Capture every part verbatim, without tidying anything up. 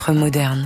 moderne.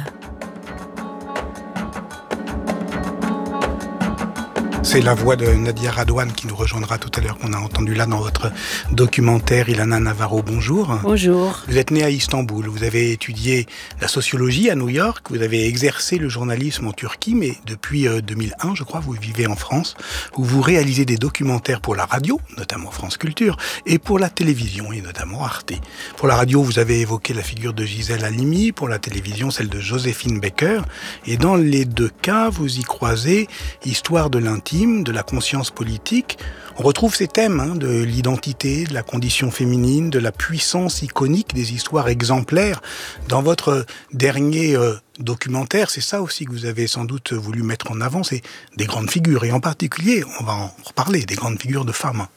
C'est la voix de Nadia Radouane qui nous rejoindra tout à l'heure, qu'on a entendu là dans votre documentaire. Ilana Navarro, bonjour. Bonjour. Vous êtes née à Istanbul, vous avez étudié la sociologie à New York, vous avez exercé le journalisme en Turquie, mais depuis deux mille un, je crois, vous vivez en France, où vous réalisez des documentaires pour la radio, notamment France Culture, et pour la télévision, et notamment Arte. Pour la radio, vous avez évoqué la figure de Gisèle Halimi, pour la télévision, celle de Joséphine Baker, et dans les deux cas, vous y croisez histoire de l'intime, de la conscience politique. On retrouve ces thèmes hein, de l'identité, de la condition féminine, de la puissance iconique des histoires exemplaires. Dans votre dernier euh, documentaire, c'est ça aussi que vous avez sans doute voulu mettre en avant, c'est des grandes figures. Et en particulier, on va en reparler, des grandes figures de femmes.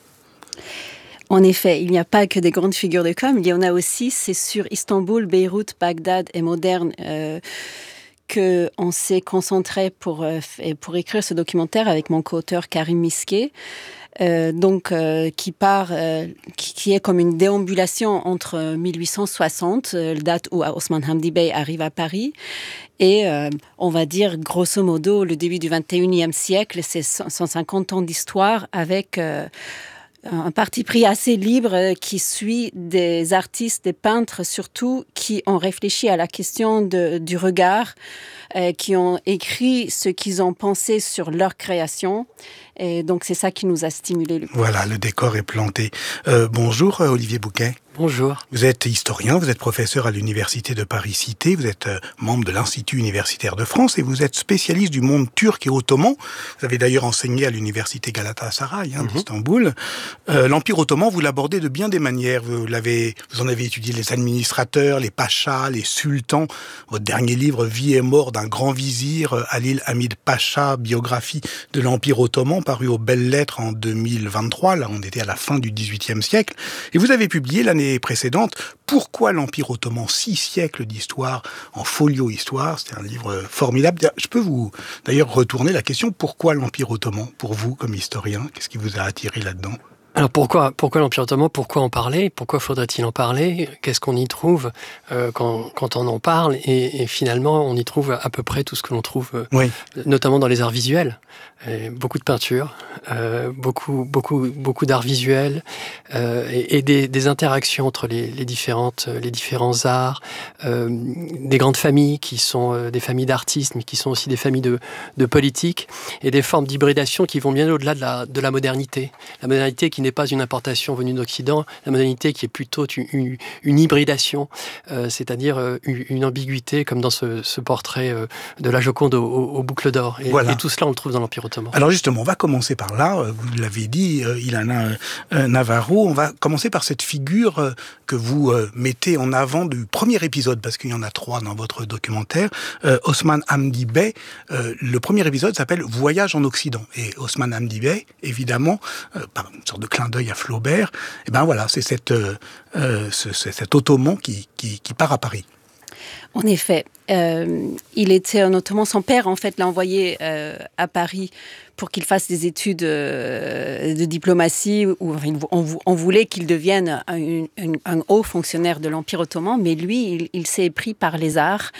En effet, il n'y a pas que des grandes figures de com, il y en a aussi, c'est sur Istanbul, Beyrouth, Bagdad et Moderne, euh, qu'on s'est concentré pour, euh, pour écrire ce documentaire avec mon co-auteur Karim Miske, euh, donc, euh, qui, part, euh, qui, qui est comme une déambulation entre mille huit cent soixante, euh, la date où Osman Hamdi Bey arrive à Paris, et euh, on va dire grosso modo le début du vingt et unième siècle, c'est cent cinquante ans d'histoire avec... Euh, un parti pris assez libre qui suit des artistes, des peintres surtout, qui ont réfléchi à la question de, du regard, euh, qui ont écrit ce qu'ils ont pensé sur leur création. Et donc, c'est ça qui nous a stimulés le plus. Voilà, le décor est planté. Euh, bonjour, Olivier Bouquet. Bonjour. Vous êtes historien, vous êtes professeur à l'Université de Paris-Cité, vous êtes membre de l'Institut universitaire de France et vous êtes spécialiste du monde turc et ottoman. Vous avez d'ailleurs enseigné à l'Université Galatasaray hein, mm-hmm. d'Istanbul. Euh, L'Empire ottoman, vous l'abordez de bien des manières. Vous, l'avez, vous en avez étudié les administrateurs, les pachas, les sultans. Votre dernier livre, Vie et mort d'un grand vizir, Halil Hamid Pacha, biographie de l'Empire ottoman, paru aux Belles Lettres en deux mille vingt-trois. Là, on était à la fin du dix-huitième siècle. Et vous avez publié l'année précédente, Pourquoi l'Empire ottoman, six siècles d'histoire en folio histoire. C'est un livre formidable. Je peux vous d'ailleurs retourner la question, pourquoi l'Empire ottoman, pour vous comme historien? Qu'est-ce qui vous a attiré là-dedans? Alors pourquoi, pourquoi l'Empire ottoman? Pourquoi en parler? Pourquoi faudrait-il en parler? Qu'est-ce qu'on y trouve euh, quand, quand on en parle? et, et finalement, on y trouve à peu près tout ce que l'on trouve, euh, oui. notamment dans les arts visuels. Et beaucoup de peinture, euh, beaucoup, beaucoup, beaucoup d'art visuel euh, et, et des, des interactions entre les, les, différentes, les différents arts, euh, des grandes familles qui sont euh, des familles d'artistes, mais qui sont aussi des familles de, de politiques, et des formes d'hybridation qui vont bien au-delà de la, de la modernité. La modernité qui n'est pas une importation venue d'Occident, la modernité qui est plutôt une, une, une hybridation, euh, c'est-à-dire euh, une, une ambiguïté, comme dans ce, ce portrait euh, de la Joconde aux, aux boucles d'or. Et, voilà. et tout cela, on le trouve dans l'Empire ottoman. Alors justement, on va commencer par là, vous l'avez dit, Ilana Navarro, on va commencer par cette figure que vous mettez en avant du premier épisode, parce qu'il y en a trois dans votre documentaire, Osman Hamdi Bey. Le premier épisode s'appelle « Voyage en Occident ». Et Osman Hamdi Bey, évidemment, par une sorte de clin d'œil à Flaubert, et ben voilà, c'est cette, euh, ce, cet ottoman qui, qui, qui part à Paris. En effet, euh, il était un ottoman. Son père, en fait, l'a envoyé euh, à Paris pour qu'il fasse des études euh, de diplomatie. Où, enfin, on, on voulait qu'il devienne un, un, un haut fonctionnaire de l'Empire ottoman, mais lui, il, il s'est pris par les arts.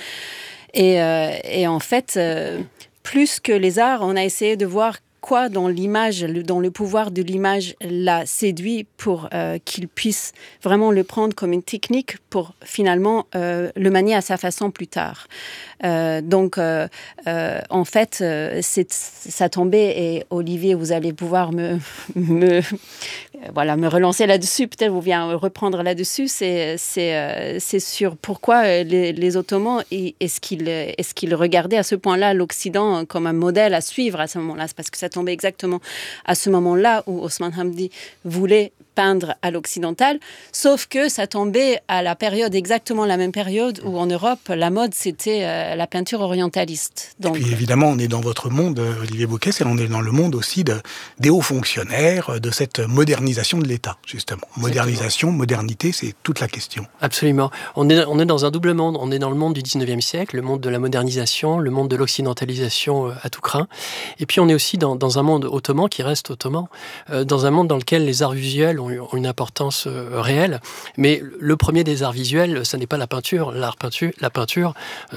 Et, euh, et en fait, euh, plus que les arts, on a essayé de voir quoi dans l'image, dans le pouvoir de l'image l'a séduit pour euh, qu'il puisse vraiment le prendre comme une technique pour finalement euh, le manier à sa façon plus tard. Euh, donc, euh, euh, en fait, euh, c'est, ça tombait et Olivier, vous allez pouvoir me, me, voilà, me relancer là-dessus, peut-être vous bien reprendre là-dessus, c'est, c'est, euh, c'est sur pourquoi les, les Ottomans, est-ce qu'ils, est-ce qu'ils regardaient à ce point-là l'Occident comme un modèle à suivre à ce moment-là. C'est parce que ça tombait exactement à ce moment-là où Osman Hamdi voulait peindre à l'occidental, sauf que ça tombait à la période, exactement la même période où en Europe, la mode, c'était euh, la peinture orientaliste. Donc... Et puis évidemment, on est dans votre monde, Olivier Bouquet, c'est on est dans le monde aussi de, des hauts fonctionnaires, de cette modernisation de l'État, justement. Modernisation, modernité, c'est toute la question. Absolument. On est, on est dans un double monde. On est dans le monde du dix-neuvième siècle, le monde de la modernisation, le monde de l'occidentalisation à tout crin. Et puis on est aussi dans, dans un monde ottoman qui reste ottoman, euh, dans un monde dans lequel les arts visuels ont ont, ont une importance euh, réelle. Mais le premier des arts visuels, ce n'est pas la peinture. L'art peinture, la peinture,